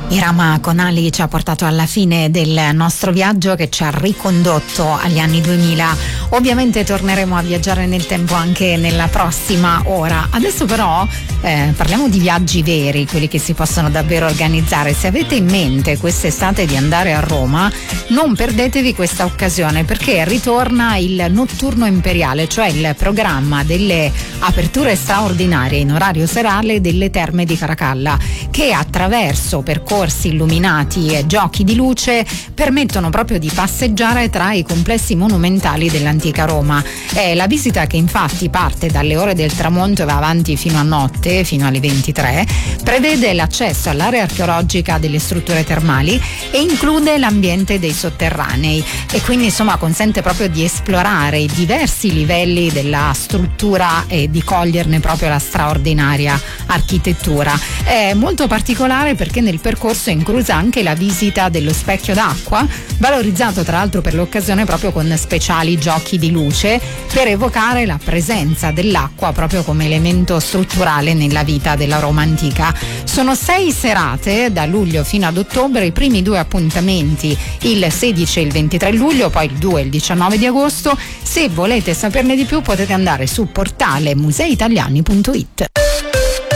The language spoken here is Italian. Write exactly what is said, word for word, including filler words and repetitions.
Irama Conali ci ha portato alla fine del nostro viaggio che ci ha ricondotto agli anni duemila. Ovviamente torneremo a viaggiare nel tempo anche nella prossima ora. Adesso però eh, parliamo di viaggi veri, quelli che si possono davvero organizzare. Se avete in mente quest'estate di andare a Roma, non perdetevi questa occasione, perché ritorna il Notturno Imperiale, cioè il programma delle aperture straordinarie in orario serale delle Terme di Caracalla, che attraverso percorsi illuminati e giochi di luce permettono proprio di passeggiare tra i complessi monumentali dell'antica Roma. È la visita che infatti parte dalle ore del tramonto e va avanti fino a notte, fino alle ventitré, prevede l'accesso all'area archeologica delle strutture termali e include l'ambiente dei sotterranei, e quindi insomma consente proprio di esplorare i diversi livelli della struttura e di coglierne proprio la straordinaria architettura. È molto particolare perché nel percorso inclusa anche la visita dello specchio d'acqua, valorizzato tra l'altro per l'occasione proprio con speciali giochi di luce per evocare la presenza dell'acqua proprio come elemento strutturale nella vita della Roma antica. Sono sei serate da luglio fino ad ottobre, i primi due appuntamenti il sedici e il ventitré luglio, poi il due e il diciannove di agosto. Se volete saperne di più potete andare su portale musei italiani punto it.